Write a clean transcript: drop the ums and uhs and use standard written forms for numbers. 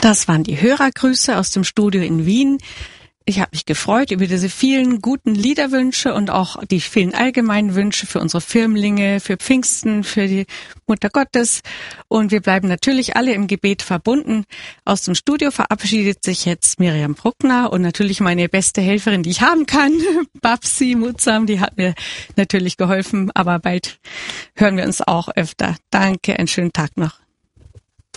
Das waren die Hörergrüße aus dem Studio in Wien. Ich habe mich gefreut über diese vielen guten Liederwünsche und auch die vielen allgemeinen Wünsche für unsere Firmlinge, für Pfingsten, für die Mutter Gottes. Und wir bleiben natürlich alle im Gebet verbunden. Aus dem Studio verabschiedet sich jetzt Miriam Bruckner und natürlich meine beste Helferin, die ich haben kann, Babsi Mutsam, die hat mir natürlich geholfen. Aber bald hören wir uns auch öfter. Danke, einen schönen Tag noch.